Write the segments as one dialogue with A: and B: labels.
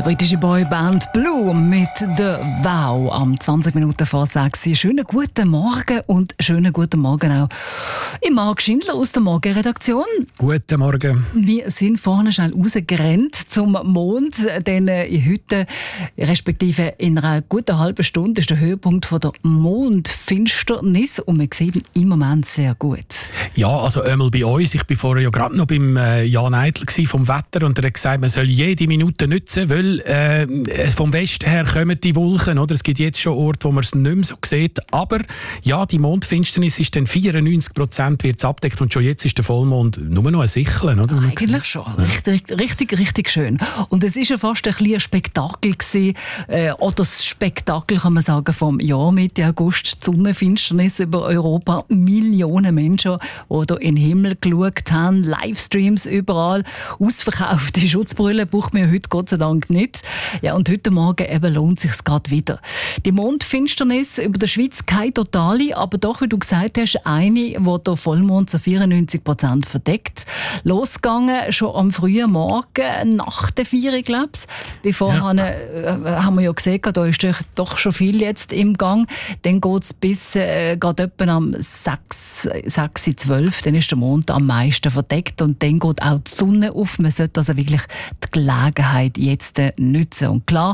A: britische Boyband Blue mit der Wow am 20 Minuten vor 6. Schönen guten Morgen und schönen guten Morgen auch im Marc Schindler aus der Morgenredaktion.
B: Guten Morgen.
A: Wir sind vorne schnell rausgerannt zum Mond, denn heute, respektive in einer guten halben Stunde, ist der Höhepunkt von der Mondfinsternis und wir sehen im Moment sehr gut.
B: Ja, also einmal bei uns. Ich war vorher ja gerade noch beim Jan Eitel vom Wetter und er hat gesagt, man soll jede Minute nutzen, weil vom Westen her kommen die Wolken. Oder? Es gibt jetzt schon Orte, wo man es nicht mehr so sieht. Aber ja, die Mondfinsternis ist dann 94% wird's abdeckt und schon jetzt ist der Vollmond nur noch ein Sicheln. Oder?
A: Eigentlich schon. Richtig schön. Und es war ja fast ein kleines Spektakel gewesen, oder das Spektakel, kann man sagen, vom Jahr Mitte August, die Sonnenfinsternis über Europa. Millionen Menschen, die hier in den Himmel geschaut haben, Livestreams überall, ausverkaufte Schutzbrille braucht man heute Gott sei Dank nicht. Ja, und heute Morgen eben lohnt es sich gerade wieder. Die Mondfinsternis über der Schweiz keine totale, aber doch, wie du gesagt hast, eine, die der Vollmond zu 94% verdeckt. Losgegangen schon am frühen Morgen, nach der 4, glaube ich. Bevor haben wir ja gesehen, da ist doch schon viel jetzt im Gang. Dann geht es bis gerade etwa am 6:12, dann ist der Mond am meisten verdeckt und dann geht auch die Sonne auf. Man sollte also wirklich die Gelegenheit jetzt nutzen. Und klar,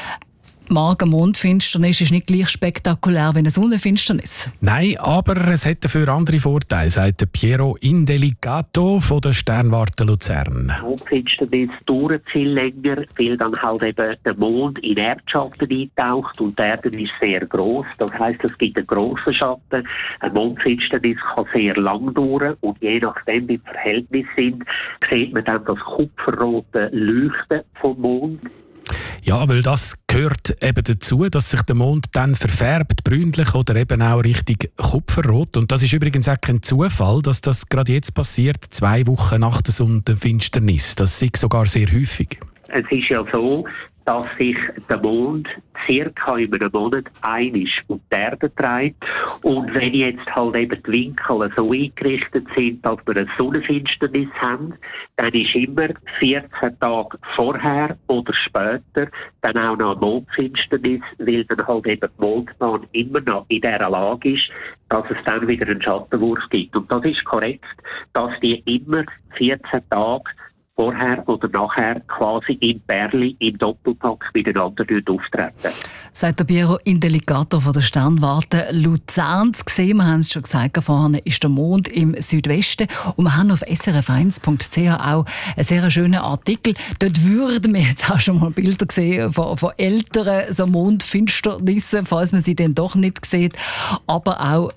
A: Morgen-Mondfinsternis ist nicht gleich spektakulär wie eine Sonnenfinsternis.
B: Nein, aber es hat dafür andere Vorteile, sagt Piero Indelicato von der Sternwarte Luzern.
C: Mondfinsternis dauert viel länger, weil dann halt eben der Mond in Erdschatten eintaucht und die Erde ist sehr gross. Das heisst, es gibt einen grossen Schatten. Eine Mondfinsternis kann sehr lang dauern und je nachdem, wie die Verhältnisse sind, sieht man dann das kupferrote Leuchten vom Mond.
B: Ja, weil das gehört eben dazu, dass sich der Mond dann verfärbt, brünlich oder eben auch richtig kupferrot. Und das ist übrigens auch kein Zufall, dass das gerade jetzt passiert, 2 Wochen nach der Sonnenfinsternis. Das ist sogar sehr häufig.
C: Es ist ja so, dass sich der Mond circa in einem Monat einmal um die Erde dreht. Und wenn jetzt halt eben die Winkel so eingerichtet sind, dass wir eine Sonnenfinsternis haben, dann ist immer 14 Tage vorher oder später dann auch noch eine Mondfinsternis, weil dann halt eben die Mondbahn immer noch in dieser Lage ist, dass es dann wieder einen Schattenwurf gibt. Und das ist korrekt, dass die immer 14 Tage vorher oder nachher quasi im Pärli, im Doppelpack miteinander auftreten.
A: Sagt der Piero Indelicato von der Sternwarte Luzern. Gesehen, wir haben es schon gesagt, vorne ist der Mond im Südwesten und wir haben auf srf1.ch auch einen sehr schönen Artikel. Dort würden wir jetzt auch schon mal Bilder sehen von älteren so Mondfinsternissen, falls man sie dann doch nicht sieht. Aber auch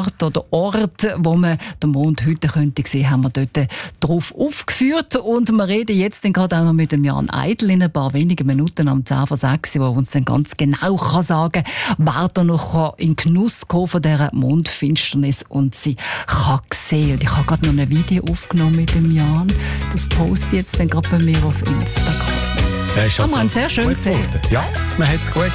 A: Orte, wo man den Mond heute könnte sehen, haben wir dort drauf aufgeführt. Und wir reden jetzt gerade auch noch mit dem Jan Eitel in ein paar wenigen Minuten am 10:06, der uns dann ganz genau kann sagen kann, wer da noch in Genuss kommen von dieser Mondfinsternis und sie kann sehen. Und ich habe gerade noch ein Video aufgenommen mit dem Jan. Das poste ich jetzt dann gerade bei mir auf Instagram.
B: Das ist also
A: sehr schön gesehen.
B: Ja, man hat es gut